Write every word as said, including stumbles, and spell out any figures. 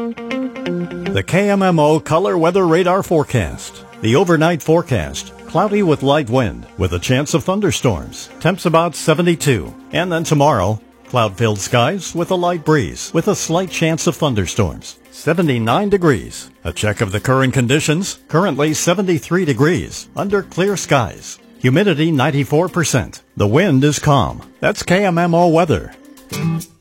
The K M M O Color Weather Radar Forecast. The overnight forecast. Cloudy with light wind, with a chance of thunderstorms. Temps about seventy-two. And then tomorrow, cloud-filled skies with a light breeze, with a slight chance of thunderstorms. seventy-nine degrees. A check of the current conditions. Currently seventy-three degrees, under clear skies. Humidity ninety-four percent. The wind is calm. That's K M M O weather.